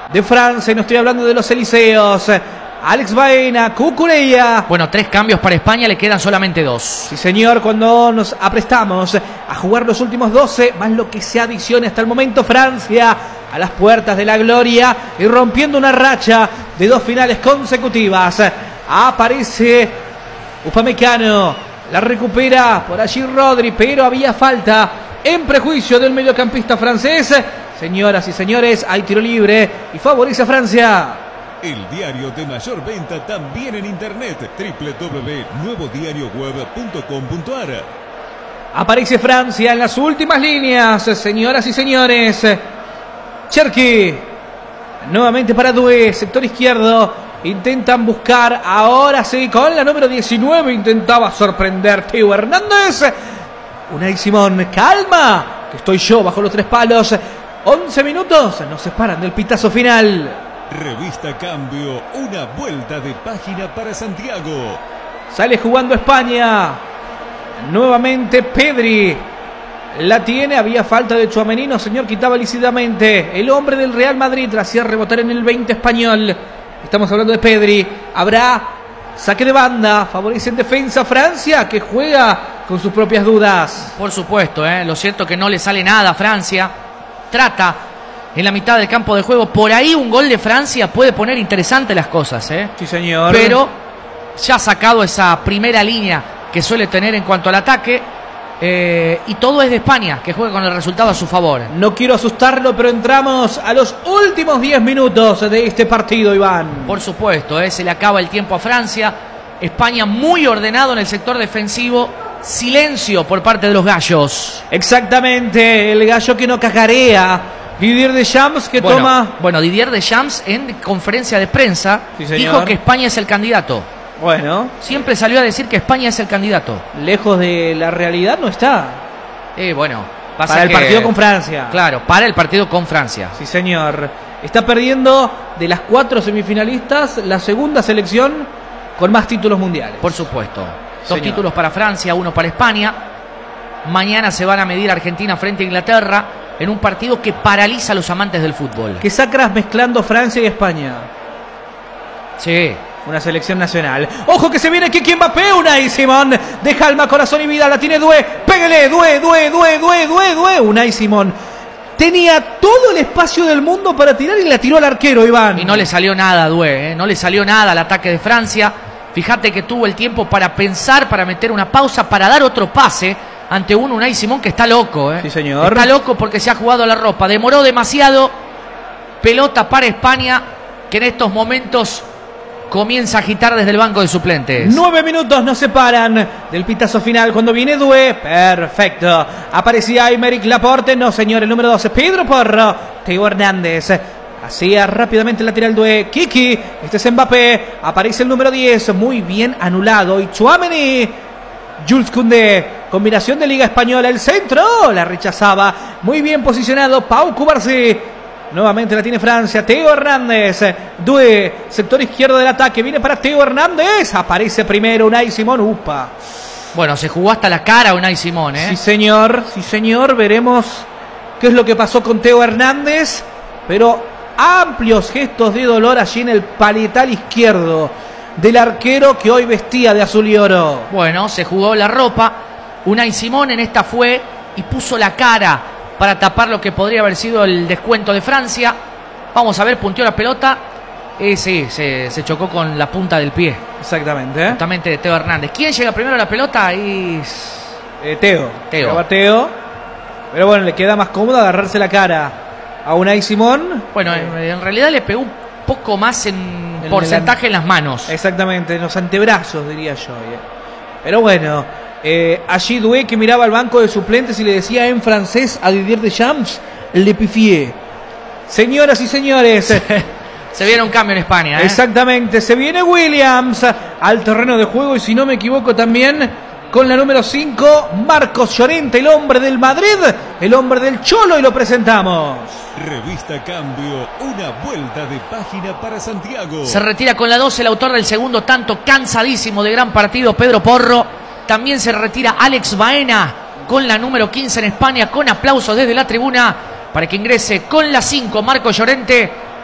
de Francia. No estoy hablando de los Elíseos. Alex Baena, Cucurella. Bueno, 3 cambios para España, le quedan solamente 2. Sí, señor, cuando nos aprestamos a jugar los últimos 12, más lo que se adicione hasta el momento, Francia a las puertas de la gloria y rompiendo una racha de 2 finales consecutivas. Aparece Upamecano, la recupera por allí Rodri, pero había falta en prejuicio del mediocampista francés. Señoras y señores, hay tiro libre y favorece a Francia. El diario de mayor venta también en internet, www.nuevodiarioweb.com.ar. Aparece Francia en las últimas líneas, señoras y señores. Cherki, nuevamente para Doué, sector izquierdo. Intentan buscar, ahora sí, con la número 19, intentaba sorprender Teo Hernández. Unai Simón, calma, que estoy yo bajo los 3 palos. 11 minutos, nos separan del pitazo final. Revista Cambio, una vuelta de página para Santiago. Sale jugando España. Nuevamente Pedri. La tiene, había falta de Tchouaméni, no, señor, quitaba lícitamente. El hombre del Real Madrid la hacía rebotar en el 20 español. Estamos hablando de Pedri. Habrá saque de banda. Favorece en defensa Francia, que juega con sus propias dudas. Por supuesto, lo cierto que no le sale nada a Francia. Trata en la mitad del campo de juego. Por ahí un gol de Francia puede poner interesante las cosas. Sí, señor. Pero ya ha sacado esa primera línea que suele tener en cuanto al ataque. Y todo es de España, que juega con el resultado a su favor. No quiero asustarlo, pero entramos a los últimos 10 minutos de este partido, Iván. Por supuesto, se le acaba el tiempo a Francia. España muy ordenado en el sector defensivo. Silencio por parte de los gallos. Exactamente, el gallo que no cacarea. Didier Deschamps que toma... Bueno, Didier Deschamps en conferencia de prensa dijo que España es el candidato. Bueno. Siempre salió a decir que España es el candidato. Lejos de la realidad no está. Bueno. Para el partido con Francia. Claro, para el partido con Francia. Sí, señor. Está perdiendo de las 4 semifinalistas la segunda selección con más títulos mundiales. Por supuesto. 2 títulos para Francia, 1 para España. Mañana se van a medir Argentina frente a Inglaterra en un partido que paraliza a los amantes del fútbol. ¿Qué sacras mezclando Francia y España? Sí. Una selección nacional. ¡Ojo que se viene Kiki Mbappé! Unai Simón. Deja alma, corazón y vida. La tiene Doué. ¡Pégale! Doué. Unai Simón. Tenía todo el espacio del mundo para tirar y la tiró al arquero, Iván. Y no le salió nada a Doué. No le salió nada al ataque de Francia. Fíjate que tuvo el tiempo para pensar, para meter una pausa, para dar otro pase ante un Unai Simón que está loco. Sí, señor. Está loco porque se ha jugado la ropa. Demoró demasiado. Pelota para España, que en estos momentos comienza a agitar desde el banco de suplentes. 9 minutos nos separan del pitazo final. Cuando viene Doué, perfecto. Aparecía Aymeric Laporte. No, señor, el número 12, Pedro Porro. Teo Hernández. Hacía rápidamente el lateral Doué. Kiki. Este es Mbappé. Aparece el número 10. Muy bien anulado. Y Tchouaméni. Jules Koundé. Combinación de Liga Española. El centro. La rechazaba. Muy bien posicionado. Pau Cubarsí. Nuevamente la tiene Francia. Teo Hernández. Doué. Sector izquierdo del ataque. Viene para Teo Hernández. Aparece primero Unai Simón. Upa. Bueno, se jugó hasta la cara Unai Simón. Sí, señor. Sí, señor. Veremos qué es lo que pasó con Teo Hernández. Pero amplios gestos de dolor allí en el parietal izquierdo del arquero que hoy vestía de azul y oro. Bueno, se jugó la ropa. Unai Simón en esta fue y puso la cara para tapar lo que podría haber sido el descuento de Francia. Vamos a ver, punteó la pelota. Sí, se chocó con la punta del pie. Exactamente. Justamente de Teo Hernández. ¿Quién llega primero a la pelota? Teo. Pero bueno, le queda más cómodo agarrarse la cara a Unai Simón. Bueno, en realidad le pegó un poco más en porcentaje en las manos. Exactamente, en los antebrazos, diría yo. Pero bueno, allí Doué, que miraba al banco de suplentes y le decía en francés a Didier Deschamps, le pifié. Señoras y señores, se viene un cambio en España. Exactamente, se viene Williams al terreno de juego y si no me equivoco también con la número 5, Marcos Llorente, el hombre del Madrid, el hombre del Cholo, y lo presentamos. Revista Cambio, una vuelta de página para Santiago. Se retira con la 12 el autor del segundo tanto, cansadísimo de gran partido, Pedro Porro. También se retira Alex Baena con la número 15 en España, con aplausos desde la tribuna para que ingrese con la 5, Marcos Llorente.